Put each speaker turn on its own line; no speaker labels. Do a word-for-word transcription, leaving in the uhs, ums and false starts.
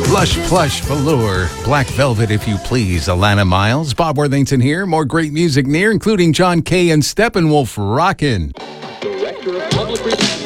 Lush Plush Velour, Black Velvet If You Please, Alana Miles, Bob Worthington here. More great music near, including John Kay and Steppenwolf rockin'.
Director of Public Relations.